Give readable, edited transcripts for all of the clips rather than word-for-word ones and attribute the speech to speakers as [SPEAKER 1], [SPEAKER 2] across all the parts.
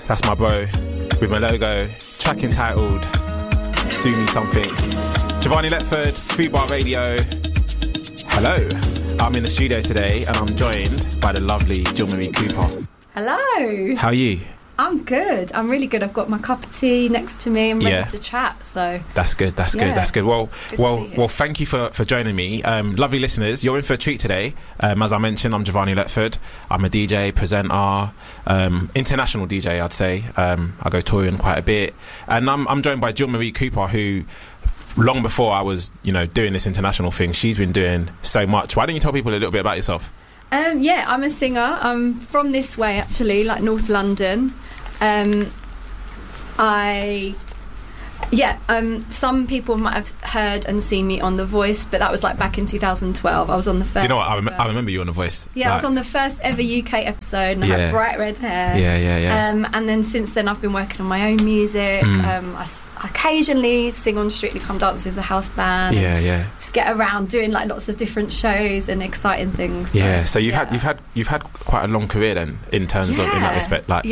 [SPEAKER 1] That's my bro with my logo. Track entitled Do Me Something. Giovanni Letford, Food Bar Radio. Hello. I'm in the studio today and I'm joined by the lovely Jill Marie Cooper.
[SPEAKER 2] Hello.
[SPEAKER 1] How are you?
[SPEAKER 2] I'm good. I'm really good. I've got my cup of tea next to me. I'm ready to chat. So
[SPEAKER 1] that's good. That's good. Well, thank you for joining me. Lovely listeners, you're in for a treat today. As I mentioned, I'm Giovanni Letford. I'm a DJ, presenter, international DJ, I'd say. I go touring quite a bit, and I'm joined by Jill Marie Cooper, who, long before I was, doing this international thing, she's been doing so much. Why don't you tell people a little bit about yourself?
[SPEAKER 2] I'm a singer. I'm from this way, actually, like North London. Some people might have heard and seen me on The Voice, but that was like back in 2012. I was on the first.
[SPEAKER 1] Do you know what? I remember you on The Voice.
[SPEAKER 2] Yeah, I was on the first ever UK episode, and I had bright red hair.
[SPEAKER 1] Yeah.
[SPEAKER 2] And then since then, I've been working on my own music. I occasionally sing on Strictly Come Dancing with the house band.
[SPEAKER 1] Yeah.
[SPEAKER 2] Just get around doing like lots of different shows and exciting things.
[SPEAKER 1] So you've had quite a long career then, in terms of in that respect. Like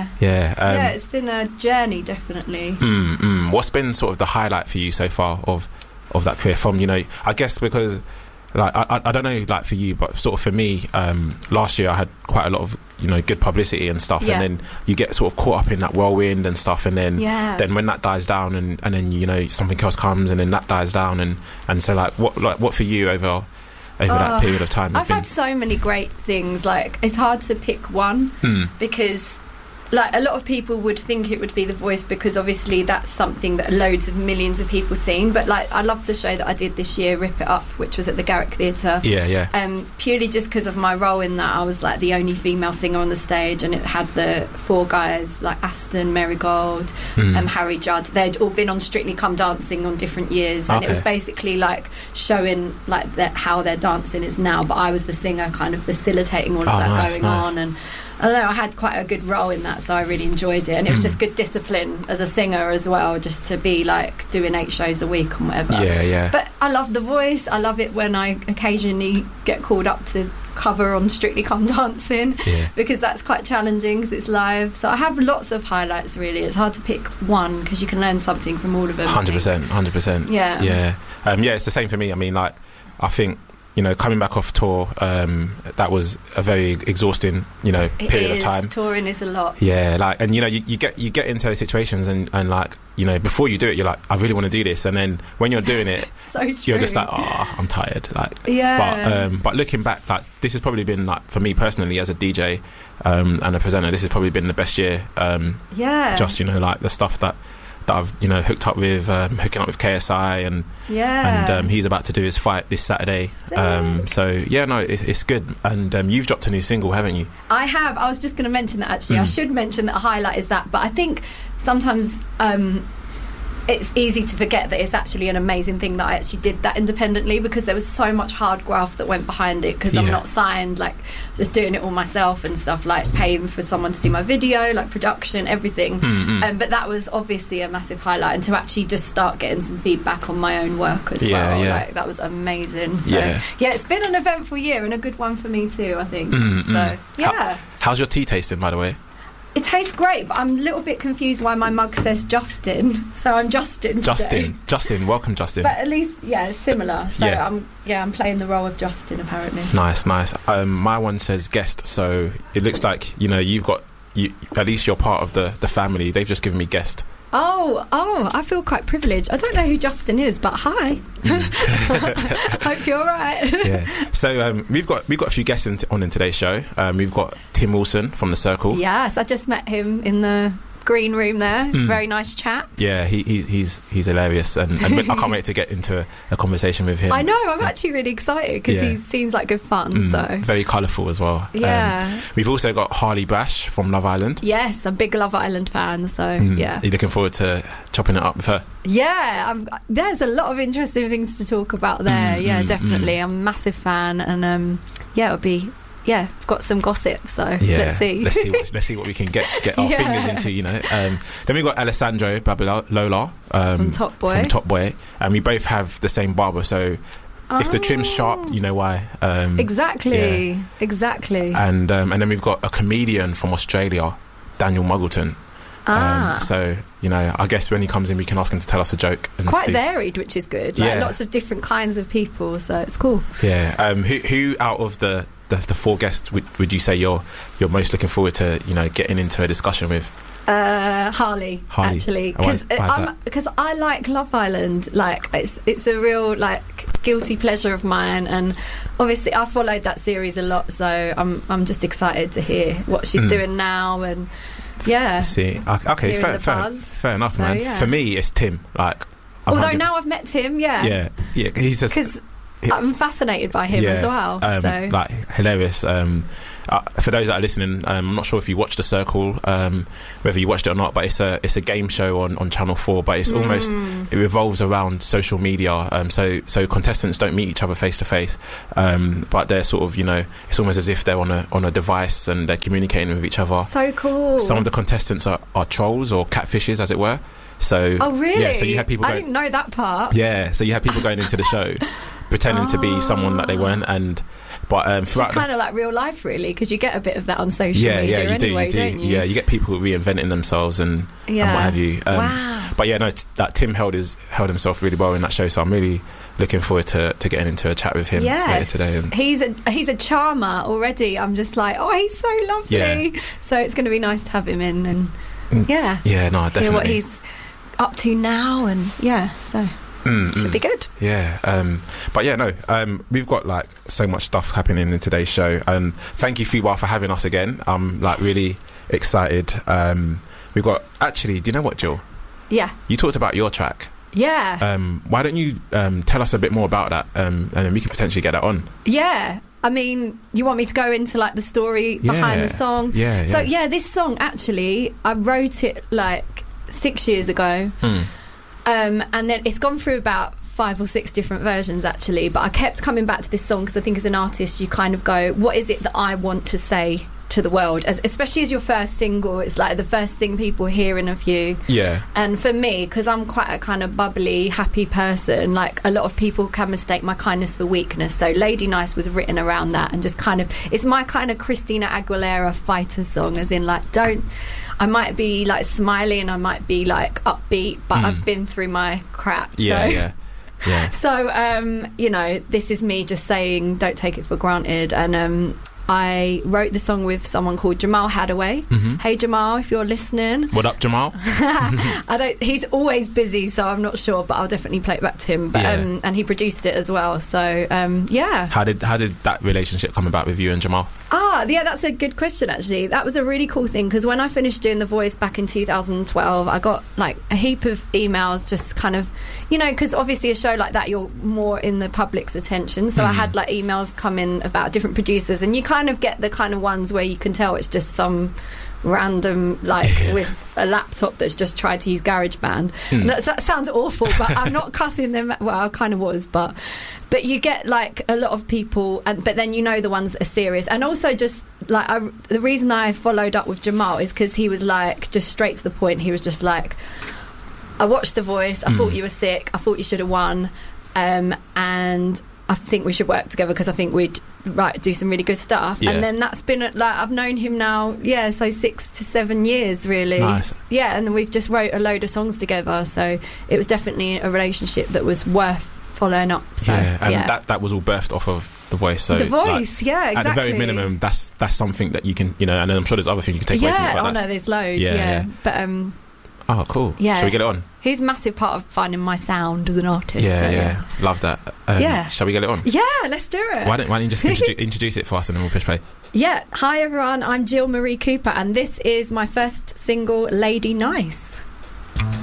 [SPEAKER 2] it's been a journey, definitely.
[SPEAKER 1] What's been sort of the highlight for you so far of that career? From I guess because like I don't know, like for you, but sort of for me, last year I had quite a lot of good publicity and stuff, and then you get sort of caught up in that whirlwind and stuff, and then when that dies down, and then something else comes, and then that dies down, and so what for you over that period of time?
[SPEAKER 2] I've had so many great things. Like, it's hard to pick one because like a lot of people would think it would be The Voice, because obviously that's something that loads of millions of people seen. But like, I loved the show that I did this year, Rip It Up, which was at the Garrick Theatre. Purely just because of my role in that. I was like the only female singer on the stage, and it had the four guys like Aston, Marigold, Harry Judd. They'd all been on Strictly Come Dancing on different years, and it was basically like showing like how their dancing is now. But I was the singer, kind of facilitating all of that going on, and I don't know, I had quite a good role in that, so I really enjoyed it, and it was just good discipline as a singer as well, just to be like doing 8 shows a week and whatever. But I love The Voice. I love it when I occasionally get called up to cover on Strictly Come Dancing, because that's quite challenging because it's live. So I have lots of highlights, really. It's hard to pick one because you can learn something from all of them.
[SPEAKER 1] 100%. Yeah, it's the same for me. I mean, like, I think coming back off tour, that was a very exhausting, period of time.
[SPEAKER 2] Touring is a lot.
[SPEAKER 1] Yeah, like, and you get into those situations, and like, before you do it, you're like, I really want to do this, and then when you're doing it,
[SPEAKER 2] so true.
[SPEAKER 1] You're just like, I'm tired. Like, but looking back, like, this has probably been, like, for me personally as a DJ and a presenter, this has probably been the best year. Just like the stuff that I've hooked up with, hooking up with KSI, and he's about to do his fight this Saturday. It's good. And you've dropped a new single, haven't you?
[SPEAKER 2] I have. I was just going to mention that, actually. I should mention that a highlight is that, but I think sometimes it's easy to forget that it's actually an amazing thing that I actually did that independently, because there was so much hard graft that went behind it, because I'm not signed, like, just doing it all myself and stuff, like paying for someone to do my video, like production, everything. But that was obviously a massive highlight, and to actually just start getting some feedback on my own work as well, like, that was amazing. So it's been an eventful year, and a good one for me too, I think.
[SPEAKER 1] How's your tea tasting, by the way?
[SPEAKER 2] It tastes great, but I'm a little bit confused why my mug says Justin. So I'm Justin today.
[SPEAKER 1] Justin, welcome, Justin.
[SPEAKER 2] But at least, it's similar. So I'm playing the role of Justin, apparently.
[SPEAKER 1] Nice. My one says guest, so it looks like you've got at least you're part of the family. They've just given me guest.
[SPEAKER 2] Oh, I feel quite privileged. I don't know who Justin is, but hi. Hope you're all right.
[SPEAKER 1] So we've got a few guests on in today's show. We've got Tim Wilson from The Circle.
[SPEAKER 2] Yes, I just met him in the green room there. It's a very nice chap.
[SPEAKER 1] Yeah, he's hilarious, and I can't wait to get into a conversation with him.
[SPEAKER 2] I know, I'm actually really excited because he seems like good fun. So
[SPEAKER 1] very colourful as well. We've also got Harley Brash from Love Island.
[SPEAKER 2] Yes, I'm a big Love Island fan, so
[SPEAKER 1] Are you looking forward to chopping it up with her?
[SPEAKER 2] There's a lot of interesting things to talk about there. Definitely. I'm a massive fan, and it'll be I've got some gossip, so let's see.
[SPEAKER 1] Let's see what we can get our fingers into, Then we've got Alessandro Babalola
[SPEAKER 2] from Top
[SPEAKER 1] Boy, and we both have the same barber, so if the trim's sharp, you know why.
[SPEAKER 2] Exactly.
[SPEAKER 1] And then we've got a comedian from Australia, Daniel Muggleton. So, you know, I guess when he comes in, we can ask him to tell us a joke. And
[SPEAKER 2] quite
[SPEAKER 1] see.
[SPEAKER 2] varied, which is good. Like, lots of different kinds of people, so it's cool.
[SPEAKER 1] Yeah. Who out of the 4 guests would you say you're most looking forward to, you know, getting into a discussion with?
[SPEAKER 2] Harley, actually, because I like Love Island. Like, it's a real, like, guilty pleasure of mine, and obviously I followed that series a lot, so I'm just excited to hear what she's doing now. And yeah,
[SPEAKER 1] see, okay, fair enough, so, man. Yeah. For me, it's Tim. Like,
[SPEAKER 2] although now I've met Tim, yeah,
[SPEAKER 1] he's just, because
[SPEAKER 2] I'm fascinated by him as well. So
[SPEAKER 1] like, hilarious. For those that are listening, I'm not sure if you watched The Circle, whether you watched it or not, but it's a game show on Channel 4, but it's almost, it revolves around social media. So contestants don't meet each other face to face, but they're sort of, you know, it's almost as if they're on a device and they're communicating with each other.
[SPEAKER 2] So cool.
[SPEAKER 1] Some of the contestants are trolls or catfishes, as it were. So,
[SPEAKER 2] oh really?
[SPEAKER 1] Yeah, so you had people.
[SPEAKER 2] I didn't know that part.
[SPEAKER 1] Yeah, so you had people going into the show pretending to be someone that they weren't, but
[SPEAKER 2] it's kind of like real life, really, because you get a bit of that on social media anyway, don't you?
[SPEAKER 1] Yeah, you get people reinventing themselves and what have you.
[SPEAKER 2] Wow.
[SPEAKER 1] But yeah, no, that Tim held himself really well in that show, so I'm really looking forward to getting into a chat with him later today. And
[SPEAKER 2] he's a charmer already. I'm just like, oh, he's so lovely. Yeah. So it's going to be nice to have him in and no, definitely hear what he's up to now, and so. Should be good.
[SPEAKER 1] Yeah. But yeah, no, we've got like so much stuff happening in today's show, and thank you, Fiwa, for having us again. I'm like really excited. We've got, actually, do you know what, Jill?
[SPEAKER 2] Yeah.
[SPEAKER 1] You talked about your track.
[SPEAKER 2] Yeah.
[SPEAKER 1] Why don't you tell us a bit more about that, and then we can potentially get that on.
[SPEAKER 2] Yeah. I mean, you want me to go into like the story behind the song?
[SPEAKER 1] Yeah.
[SPEAKER 2] So this song, actually, I wrote it like 6 years ago. And then it's gone through about 5 or 6 different versions, actually, but I kept coming back to this song because I think as an artist you kind of go, what is it that I want to say to the world, especially as your first single. It's like the first thing people hearing of you. And for me, because I'm quite a kind of bubbly, happy person, like a lot of people can mistake my kindness for weakness, so Lady Nice was written around that, and just kind of, it's my kind of Christina Aguilera fighter song, as in like, I might be like smiley and I might be like upbeat, but I've been through my crap.
[SPEAKER 1] Yeah.
[SPEAKER 2] So, you know, this is me just saying, don't take it for granted. And I wrote the song with someone called Jamal Hadaway. Hey Jamal, if you're listening.
[SPEAKER 1] What up, Jamal?
[SPEAKER 2] He's always busy, so I'm not sure, but I'll definitely play it back to him. But and he produced it as well. So How
[SPEAKER 1] did that relationship come about with you and Jamal?
[SPEAKER 2] That's a good question, actually. That was a really cool thing, because when I finished doing The Voice back in 2012, I got like a heap of emails, just kind of, you know, because obviously a show like that, you're more in the public's attention, so I had like emails come in about different producers, and you kind of get the kind of ones where you can tell it's just some random, like, with a laptop that's just tried to use GarageBand. That sounds awful, but I'm not cussing them. Well, I kind of was, but you get like a lot of people, but then you know the ones that are serious. And also, just like, the reason I followed up with Jamal is because he was like just straight to the point. He was just like, I watched The Voice, I thought you were sick, I thought you should have won, and I think we should work together because I think we'd do some really good stuff. And then that's been like, I've known him now, so 6 to 7 years, really.
[SPEAKER 1] Nice.
[SPEAKER 2] And then we've just wrote a load of songs together, so it was definitely a relationship that was worth following up. So
[SPEAKER 1] that was all birthed off of The Voice. So
[SPEAKER 2] The Voice,
[SPEAKER 1] like,
[SPEAKER 2] exactly.
[SPEAKER 1] At the very minimum, that's something that you can, you know, and I'm sure there's other things you can take away from it.
[SPEAKER 2] No, there's loads. But
[SPEAKER 1] oh, cool.
[SPEAKER 2] Yeah.
[SPEAKER 1] Shall we get it on?
[SPEAKER 2] He's a massive part of finding my sound as an artist.
[SPEAKER 1] Love that. Shall we get it on?
[SPEAKER 2] Yeah, let's do it.
[SPEAKER 1] Why don't you just introduce it for us, and then we'll push play.
[SPEAKER 2] Hi everyone, I'm Jill Marie Cooper, and this is my first single, Lady Nice.